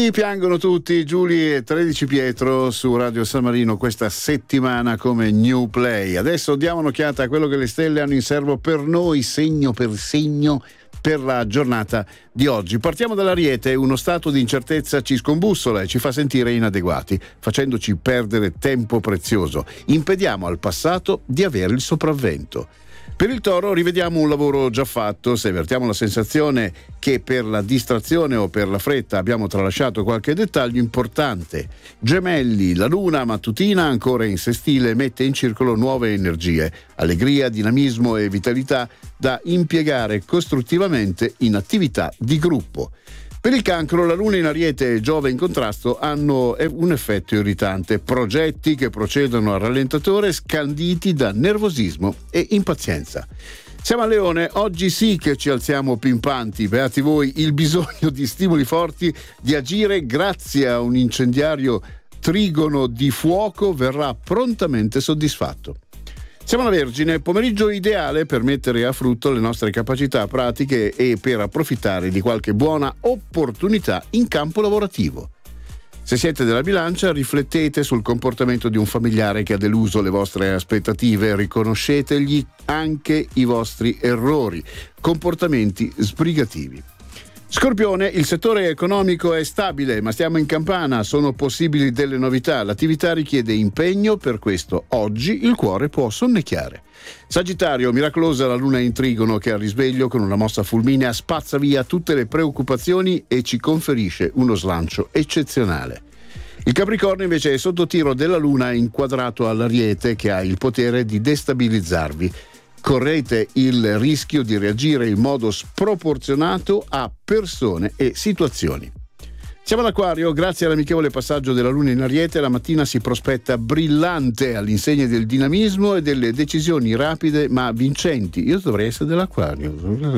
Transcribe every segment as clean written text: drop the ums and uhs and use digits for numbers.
Qui piangono tutti, Giulia e 13 Pietro su Radio San Marino questa settimana come New Play. Adesso diamo un'occhiata a quello che le stelle hanno in serbo per noi, segno per segno, per la giornata di oggi. Partiamo dall'Ariete. Uno stato di incertezza ci scombussola e ci fa sentire inadeguati, facendoci perdere tempo prezioso. Impediamo al passato di avere il sopravvento. Per il Toro rivediamo un lavoro già fatto, se avvertiamo la sensazione che per la distrazione o per la fretta abbiamo tralasciato qualche dettaglio importante. Gemelli, la luna mattutina ancora in sestile mette in circolo nuove energie, allegria, dinamismo e vitalità da impiegare costruttivamente in attività di gruppo. Per il Cancro, la Luna in Ariete e Giove in contrasto hanno un effetto irritante. Progetti che procedono a rallentatore scanditi da nervosismo e impazienza. Siamo a Leone, oggi sì che ci alziamo pimpanti, beati voi, il bisogno di stimoli forti di agire grazie a un incendiario trigono di fuoco verrà prontamente soddisfatto. Siamo alla Vergine, pomeriggio ideale per mettere a frutto le nostre capacità pratiche e per approfittare di qualche buona opportunità in campo lavorativo. Se siete della Bilancia, riflettete sul comportamento di un familiare che ha deluso le vostre aspettative, riconoscetegli anche i vostri errori, comportamenti sbrigativi. Scorpione, il settore economico è stabile, ma stiamo in campana, sono possibili delle novità, l'attività richiede impegno, per questo oggi il cuore può sonnecchiare. Sagittario, miracolosa la luna in trigono che al risveglio con una mossa fulminea spazza via tutte le preoccupazioni e ci conferisce uno slancio eccezionale. Il Capricorno invece è sotto tiro della luna inquadrato all'Ariete che ha il potere di destabilizzarvi. Correte il rischio di reagire in modo sproporzionato a persone e situazioni. Siamo all'Acquario, grazie all'amichevole passaggio della Luna in Ariete la mattina si prospetta brillante all'insegna del dinamismo e delle decisioni rapide ma vincenti. Io dovrei essere dell'Acquario.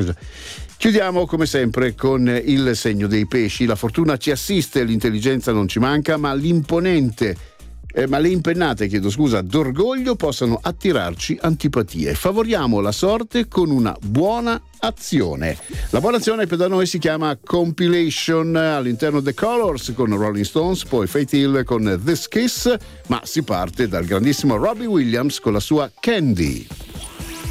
Chiudiamo come sempre con il segno dei Pesci. La fortuna ci assiste, l'intelligenza non ci manca, ma le impennate, d'orgoglio possano attirarci antipatie. Favoriamo la sorte con una buona azione. La buona azione per da noi si chiama Compilation, all'interno The Colors con Rolling Stones, poi Faith Hill con This Kiss, ma si parte dal grandissimo Robbie Williams con la sua Candy.